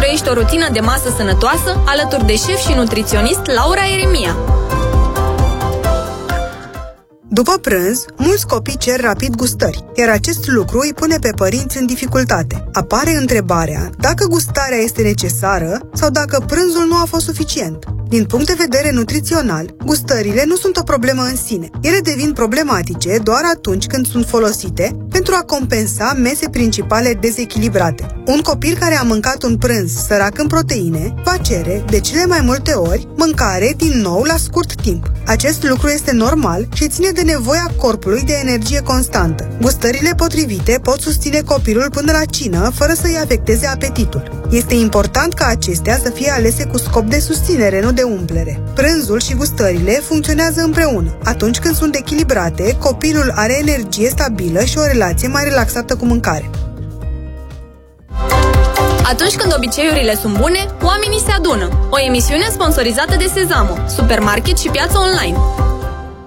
trăiești o rutină de masă sănătoasă alături de șef și nutriționist Laura Eremia. După prânz, mulți copii cer rapid gustări, iar acest lucru îi pune pe părinți în dificultate. Apare întrebarea dacă gustarea este necesară sau dacă prânzul nu a fost suficient. Din punct de vedere nutrițional, gustările nu sunt o problemă în sine. Ele devin problematice doar atunci când sunt folosite pentru a compensa mese principale dezechilibrate. Un copil care a mâncat un prânz sărac în proteine va cere, de cele mai multe ori, mâncare din nou la scurt timp. Acest lucru este normal și ține de nevoia corpului de energie constantă. Gustările potrivite pot susține copilul până la cină fără să-i afecteze apetitul. Este important ca acestea să fie alese cu scop de susținere, nu de umplere. Prânzul și gustările funcționează împreună. Atunci când sunt echilibrate, copilul are energie stabilă și o relație mai relaxată cu mâncare. Atunci când obiceiurile sunt bune, oamenii se adună. O emisiune sponsorizată de Sezamo, supermarket și piață online.